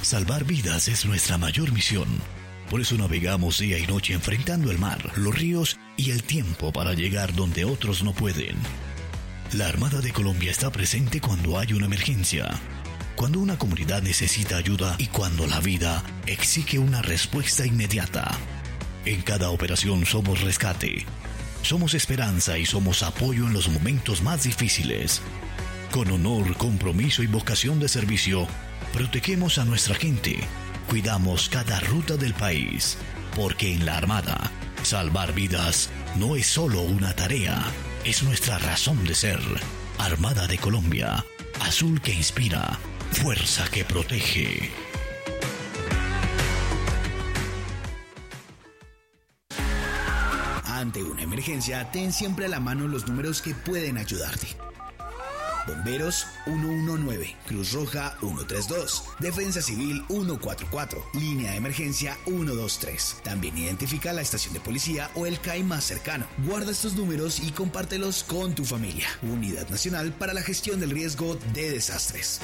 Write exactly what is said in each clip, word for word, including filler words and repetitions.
Salvar vidas es nuestra mayor misión. Por eso navegamos día y noche enfrentando el mar, los ríos y el tiempo para llegar donde otros no pueden. La Armada de Colombia está presente cuando hay una emergencia, cuando una comunidad necesita ayuda y cuando la vida exige una respuesta inmediata. En cada operación somos rescate, somos esperanza y somos apoyo en los momentos más difíciles. Con honor, compromiso y vocación de servicio, protegemos a nuestra gente, cuidamos cada ruta del país, porque en la Armada, salvar vidas no es solo una tarea, es nuestra razón de ser. Armada de Colombia, azul que inspira, fuerza que protege. Ante una emergencia, ten siempre a la mano los números que pueden ayudarte. Bomberos uno uno nueve, Cruz Roja uno tres dos, Defensa Civil uno cuatro cuatro, Línea de Emergencia uno dos tres. También identifica la estación de policía o el C A I más cercano. Guarda estos números y compártelos con tu familia. Unidad Nacional para la Gestión del Riesgo de Desastres.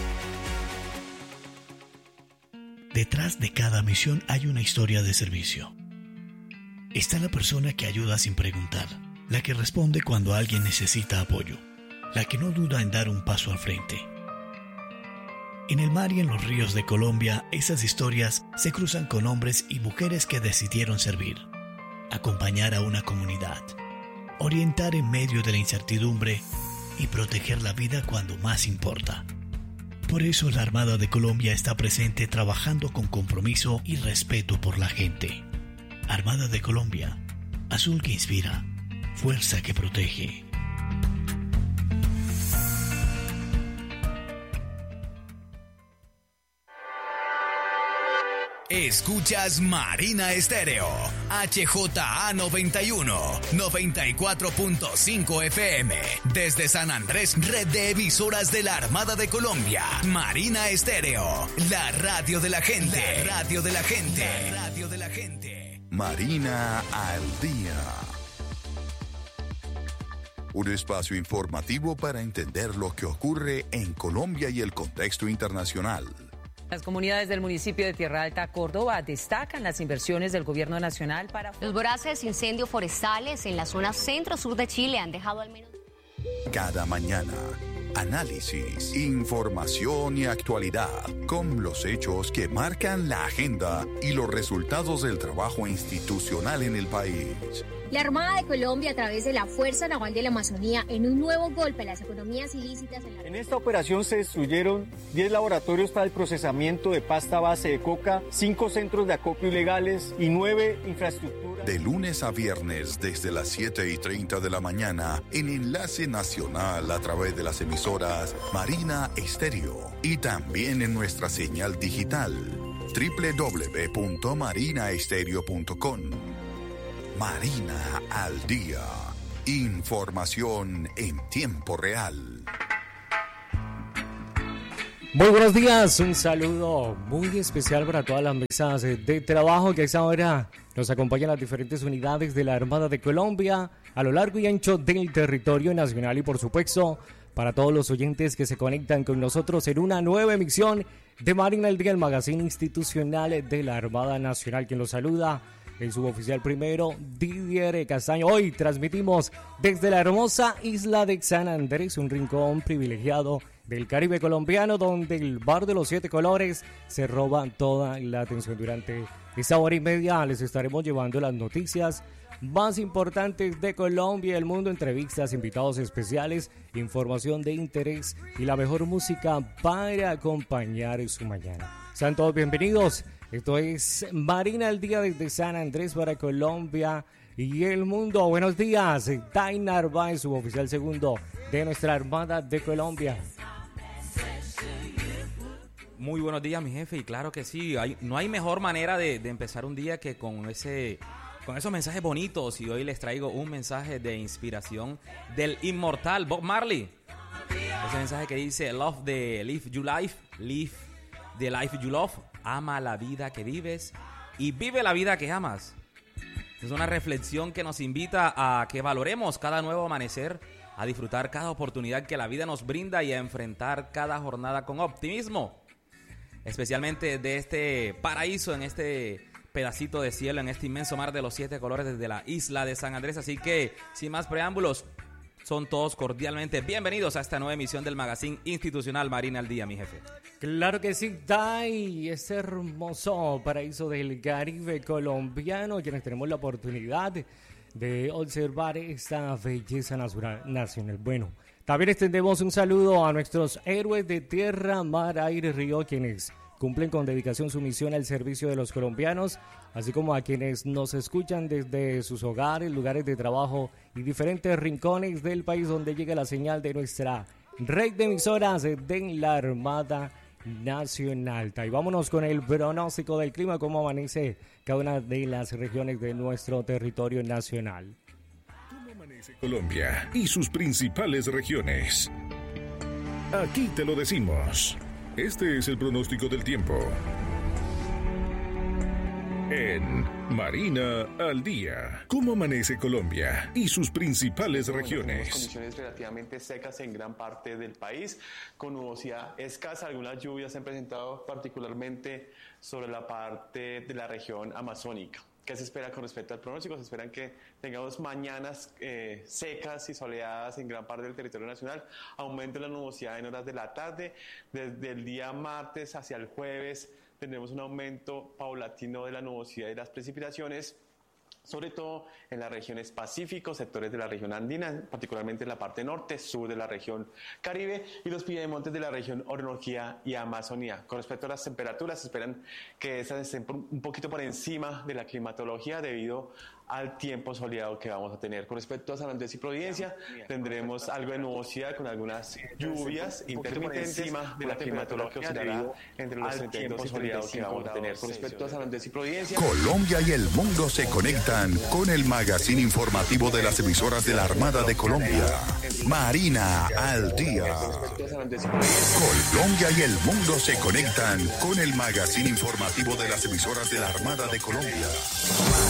Detrás de cada misión hay una historia de servicio. Está la persona que ayuda sin preguntar, la que responde cuando alguien necesita apoyo, la que no duda en dar un paso al frente. En el mar y en los ríos de Colombia, esas historias se cruzan con hombres y mujeres que decidieron servir, acompañar a una comunidad, orientar en medio de la incertidumbre y proteger la vida cuando más importa. Por eso la Armada de Colombia está presente trabajando con compromiso y respeto por la gente. Armada de Colombia, azul que inspira, fuerza que protege. Escuchas Marina Estéreo, H J A noventa y uno, noventa y cuatro punto cinco F M. Desde San Andrés, red de emisoras de la Armada de Colombia. Marina Estéreo, la radio de la gente. La radio de la gente. La radio de la gente. Marina al día. Un espacio informativo para entender lo que ocurre en Colombia y el contexto internacional. Las comunidades del municipio de Tierra Alta, Córdoba, destacan las inversiones del gobierno nacional para... Los voraces incendios forestales en la zona centro-sur de Chile han dejado al menos... Cada mañana, análisis, información y actualidad con los hechos que marcan la agenda y los resultados del trabajo institucional en el país. La Armada de Colombia, a través de la Fuerza Naval de la Amazonía, en un nuevo golpe a las economías ilícitas en la... En esta operación se destruyeron diez laboratorios para el procesamiento de pasta base de coca, cinco centros de acopio ilegales y nueve infraestructuras. De lunes a viernes, desde las siete y treinta de la mañana, en Enlace Nacional a través de las emisoras Marina Estéreo y también en nuestra señal digital doble u doble u doble u punto marina estéreo punto com. Marina al día. Información en tiempo real. Muy buenos días, un saludo muy especial para todas las mesas de trabajo que a esta hora nos acompañan las diferentes unidades de la Armada de Colombia a lo largo y ancho del territorio nacional y por supuesto para todos los oyentes que se conectan con nosotros en una nueva emisión de Marina al día, el magazine institucional de la Armada Nacional. Quien los saluda, el suboficial primero, Didier Castaño. Hoy transmitimos desde la hermosa isla de San Andrés, un rincón privilegiado del Caribe colombiano, donde el bar de los siete colores se roba toda la atención. Durante esta hora y media les estaremos llevando las noticias más importantes de Colombia y el mundo, entrevistas, invitados especiales, información de interés y la mejor música para acompañar su mañana. Sean todos bienvenidos. Esto es Marina al día desde San Andrés para Colombia y el mundo. Buenos días, Taina Narváez, suboficial segundo de nuestra Armada de Colombia. Muy buenos días, mi jefe, y claro que sí, hay, no hay mejor manera de, de empezar un día que con ese, con esos mensajes bonitos, y hoy les traigo un mensaje de inspiración del inmortal Bob Marley. Ese mensaje que dice, love the live you life, live the life you love, ama la vida que vives y vive la vida que amas. Es una reflexión que nos invita a que valoremos cada nuevo amanecer, a disfrutar cada oportunidad que la vida nos brinda y a enfrentar cada jornada con optimismo. especialmente de este paraíso, en este pedacito de cielo, en este inmenso mar de los siete colores desde la isla de San Andrés. Así que, sin más preámbulos, son todos cordialmente bienvenidos a esta nueva emisión del Magazine Institucional Marina al Día, mi jefe. Claro que sí, Tai, ese hermoso paraíso del Caribe colombiano, quienes tenemos la oportunidad de observar esta belleza natural, nacional. Bueno, también extendemos un saludo a nuestros héroes de tierra, mar, aire, río, quienes cumplen con dedicación su misión al servicio de los colombianos, así como a quienes nos escuchan desde sus hogares, lugares de trabajo y diferentes rincones del país donde llega la señal de nuestra red de emisoras de la Armada Nacional. Y vámonos con el pronóstico del clima, cómo amanece cada una de las regiones de nuestro territorio nacional. ¿Cómo amanece Colombia y sus principales regiones? Aquí te lo decimos. Este es el pronóstico del tiempo en Marina al Día. ¿Cómo amanece Colombia y sus principales regiones? Condiciones relativamente secas en gran parte del país, con nubosidad escasa. Algunas lluvias se han presentado particularmente sobre la parte de la región amazónica. ¿Qué se espera con respecto al pronóstico? Se esperan que tengamos mañanas eh, secas y soleadas en gran parte del territorio nacional. Aumente la nubosidad en horas de la tarde. Desde el día martes hacia el jueves tendremos un aumento paulatino de la nubosidad y las precipitaciones, sobre todo en las regiones Pacífico, sectores de la región andina, particularmente en la parte norte, sur de la región Caribe y los piedemontes de la región Orinoquía y Amazonía. Con respecto a las temperaturas, se esperan que esas estén por, un poquito por encima de la climatología debido al tiempo soleado que vamos a tener. Con respecto a San Andrés y Providencia, tendremos algo de nubosidad con algunas lluvias intermitentes encima de la climatología que oscilará entre los treinta y dos soleados que vamos a tener. Con respecto a San Andrés y Providencia, Colombia y el mundo se conectan con el magazine informativo de las emisoras de la Armada de Colombia. Marina al Día. Colombia y el mundo se conectan con el magazine informativo de las emisoras de la Armada de Colombia.